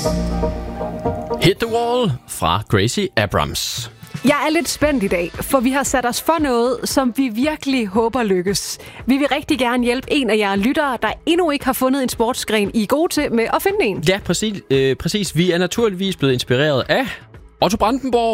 Hit the Wall fra Gracie Abrams. Jeg er lidt spændt i dag, for vi har sat os for noget, som vi virkelig håber lykkes. Vi vil rigtig gerne hjælpe en af jer lyttere, der endnu ikke har fundet en sportsgren, I er gode til med at finde en. Ja, præcis. Vi er naturligvis blevet inspireret af Otto Brandenburg